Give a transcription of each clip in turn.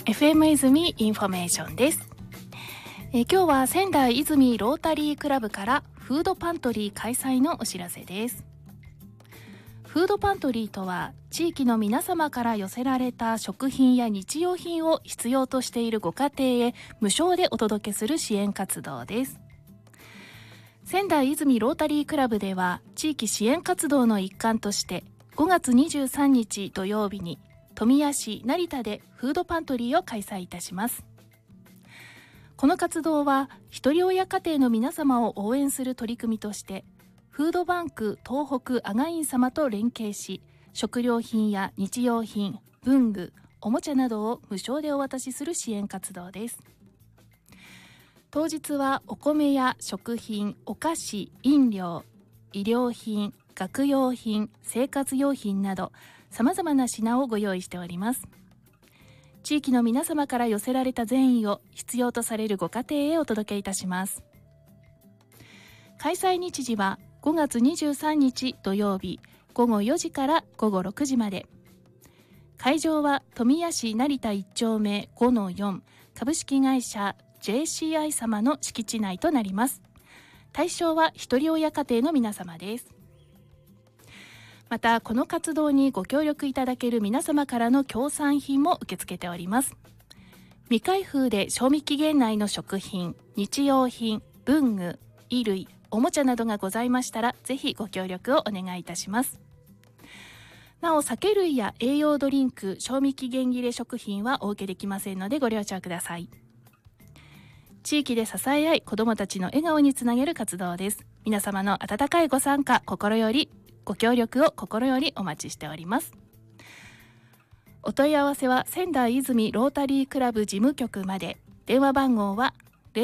FM 泉インフォメーションです。今日は仙台泉ロータリークラブからフードパントリー開催のお知らせです。フードパントリーとは、地域の皆様から寄せられた食品や日用品を必要としているご家庭へ無償でお届けする支援活動です。仙台泉ロータリークラブでは、地域支援活動の一環として5月23日土曜日に富谷市成田でフードパントリーを開催いたします。この活動はひとり親家庭の皆様を応援する取り組みとして、フードバンク東北阿賀院様と連携し、食料品や日用品、文具、おもちゃなどを無償でお渡しする支援活動です。当日はお米や食品、お菓子、飲料、医療品、学用品、生活用品などさまざまな品をご用意しております。地域の皆様から寄せられた善意を必要とされるご家庭へお届けいたします。開催日時は5月23日土曜日午後4時から午後6時まで。会場は富谷市成田1丁目 5-4 株式会社 JCI 様の敷地内となります。対象はひとり親家庭の皆様です。また、この活動にご協力いただける皆様からの協賛品も受け付けております。未開封で賞味期限内の食品、日用品、文具、衣類、おもちゃなどがございましたら、ぜひご協力をお願いいたします。なお、酒類や栄養ドリンク、賞味期限切れ食品はお受けできませんのでご了承ください。地域で支え合い、子どもたちの笑顔につなげる活動です。皆様の温かいご参加、ご協力を心よりお待ちしております。お問い合わせは仙台泉ロータリークラブ事務局まで。電話番号は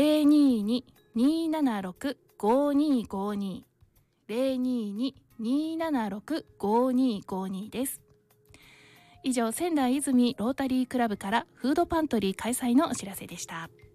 022-276-5252 022-276-5252 です。以上、仙台泉ロータリークラブからフードパントリー開催のお知らせでした。